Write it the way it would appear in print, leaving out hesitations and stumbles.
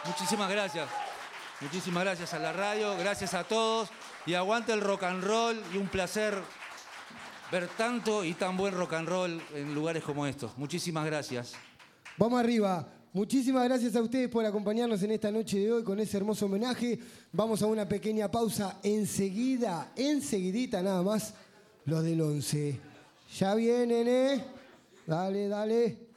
Muchísimas gracias. Muchísimas gracias a la radio, gracias a todos. Y aguante el rock and roll y un placer ver tanto y tan buen rock and roll en lugares como estos. Muchísimas gracias. Vamos arriba. Muchísimas gracias a ustedes por acompañarnos en esta noche de hoy con ese hermoso homenaje. Vamos a una pequeña pausa. Enseguidita nada más, los del 11. Ya vienen, ¿eh? Dale, dale.